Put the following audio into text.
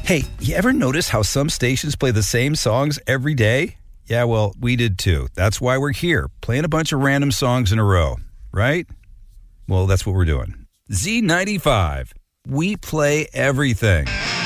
Hey, you ever notice how some stations play the same songs every day? Yeah, well, we did too. That's why we're here, playing a bunch of random songs in a row, right? Well, that's what we're doing. Z95. We play everything.